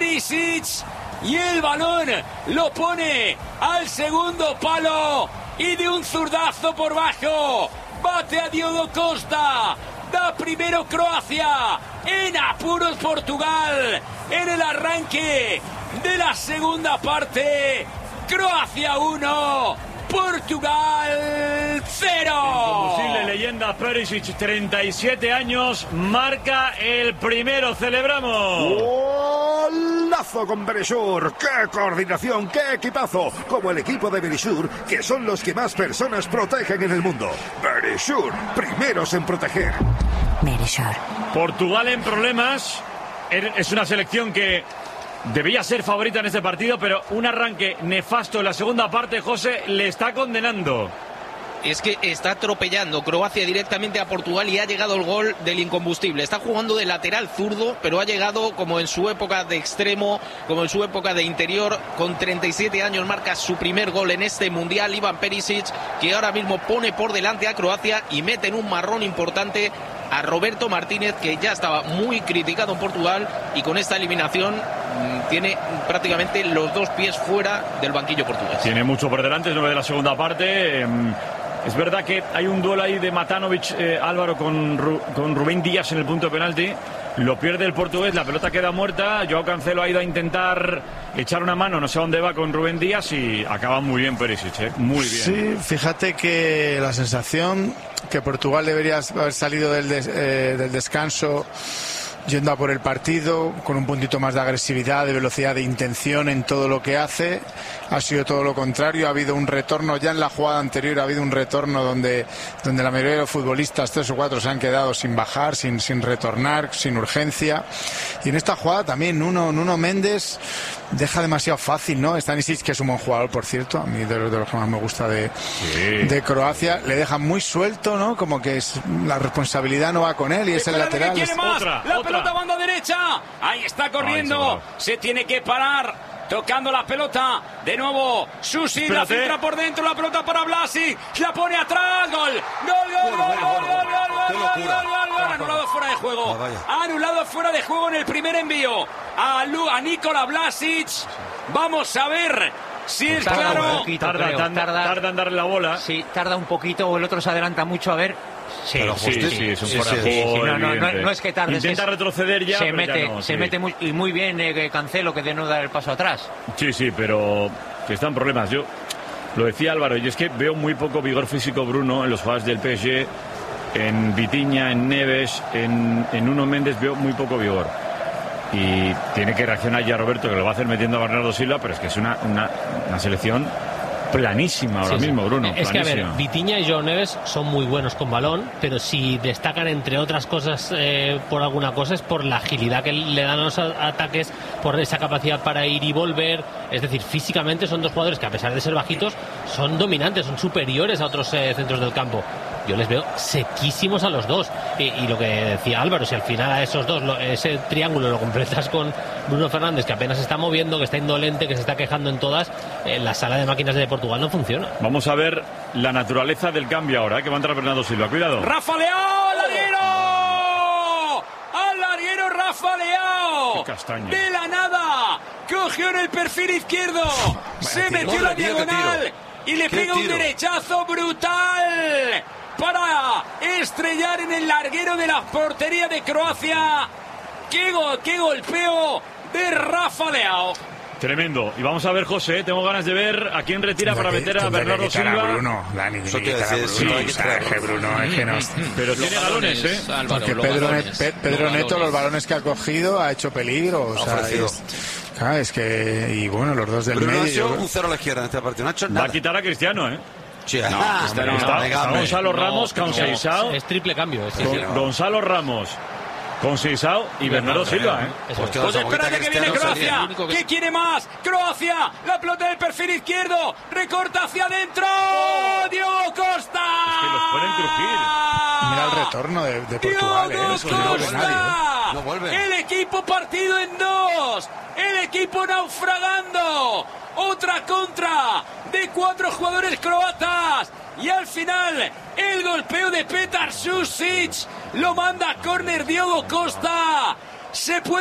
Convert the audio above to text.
Perisic y el balón lo pone al segundo palo y de un zurdazo por bajo bate a Diogo Costa. Da primero Croacia, en apuros Portugal, en el arranque de la segunda parte. Croacia 1, Portugal 0. Imposible leyenda Perisic, 37 años, marca el primero, celebramos. ¡Golazo con Verisur! ¡Qué coordinación, qué equipazo! Como el equipo de Verisur, que son los que más personas protegen en el mundo. Verisur, primeros en proteger. Verisur. Portugal en problemas. Es una selección que debía ser favorita en este partido, pero un arranque nefasto en la segunda parte, José, le está condenando. Es que está atropellando Croacia directamente a Portugal y ha llegado el gol del incombustible. Está jugando de lateral zurdo, pero ha llegado como en su época de extremo, como en su época de interior. Con 37 años marca su primer gol en este Mundial, Ivan Perisic, que ahora mismo pone por delante a Croacia y mete en un marrón importante a Roberto Martínez, que ya estaba muy criticado en Portugal y con esta eliminación tiene prácticamente los dos pies fuera del banquillo portugués. Tiene mucho por delante, es 9 de la segunda parte. Es verdad que hay un duelo ahí de Matanovic, Álvaro, con Rubén Díaz en el punto de penalti. Lo pierde el portugués, la pelota queda muerta. Joao Cancelo ha ido a intentar echar una mano, no sé a dónde va, con Rubén Díaz, y acaba muy bien Perisic, muy bien. Sí, fíjate que la sensación que Portugal debería haber salido del descanso yendo a por el partido, con un puntito más de agresividad, de velocidad, de intención en todo lo que hace. Ha sido todo lo contrario. Ha habido un retorno, ya en la jugada anterior ha habido un retorno donde la mayoría de los futbolistas, 3 o 4, se han quedado sin bajar, sin retornar, sin urgencia. Y en esta jugada también Nuno Méndez deja demasiado fácil, ¿no? Stanisic, que es un buen jugador, por cierto, a mí de los que más me gusta de Croacia, le deja muy suelto, ¿no? Como que la responsabilidad no va con él y es el lateral. ¿Quiere más? La pelota banda derecha. Ahí está corriendo. Se tiene que parar. Tocando la pelota. De nuevo Susi. La filtra por dentro. La pelota para Vlasic. La pone atrás. Gol. Gol. Anulado fuera de juego. Anulado fuera de juego en el primer envío. A Nikola Vlasic. Vamos a ver si es claro. Tarda en darle la bola. Sí, tarda un poquito, o el otro se adelanta mucho. A ver. Sí, es un fuera de juego. No es que tarde. Intenta retroceder ya. Se mete muy bien Cancelo, que de no dar el paso atrás. Sí, pero que están problemas. Yo lo decía Álvaro, y es que veo muy poco vigor físico, Bruno, en los jugadores del PSG, en Vitinha, en Neves, en Nuno Méndez, veo muy poco vigor. Y tiene que reaccionar ya Roberto, que lo va a hacer metiendo a Bernardo Silva, pero es que es una selección planísima ahora mismo, Bruno. Es que, a ver, Vitinha y Joao Neves son muy buenos con balón, pero si destacan, entre otras cosas, por alguna cosa, es por la agilidad que le dan a los ataques, por esa capacidad para ir y volver. Es decir, físicamente son dos jugadores que, a pesar de ser bajitos, son dominantes, son superiores a otros centros del campo. Yo les veo sequísimos a los dos. Y lo que decía Álvaro, si al final a esos dos, ese triángulo lo completas con Bruno Fernández, que apenas se está moviendo, que está indolente, que se está quejando en todas, la sala de máquinas de Portugal no funciona. Vamos a ver la naturaleza del cambio ahora, que va a entrar Bernardo Silva. Cuidado. ¡Rafa Leao! ¡Al larguero! ¡Al larguero Rafa Leao! ¡Qué castaño! De la nada, cogió en el perfil izquierdo, se metió la diagonal y le pega un derechazo brutal para estrellar en el larguero de la portería de Croacia. ¡Qué golpeo de Rafa Leao! Tremendo. Y vamos a ver, José, tengo ganas de ver a quién retira para meter a Bernardo Silva. Bruno, pero tiene galones, ¿eh? Porque Pedro Neto, los balones que ha cogido, ha hecho peligro. O sea, es que, y bueno, los dos del Bruno medio. Ha hecho un 0 a la izquierda en este partido. No ha hecho nada. Va a quitar a Cristiano, ¿eh? Sí, está Gonzalo Ramos, Conceição. Es triple cambio. Gonzalo Ramos, Conceição y Bernardo Silva, ¿eh? Pues espérate que viene Croacia. ¿Qué quiere más? Croacia, la pelota del perfil izquierdo, recorta hacia adentro. Diogo Costa. Es que los pueden crujir. Mira el retorno de Portugal, Diogo Costa. No vuelve. El equipo partido en dos. El equipo naufragando. Otra contra de 4 jugadores croatas. Y al final, el golpeo de Petar Susic lo manda a córner Diogo Costa. Se puede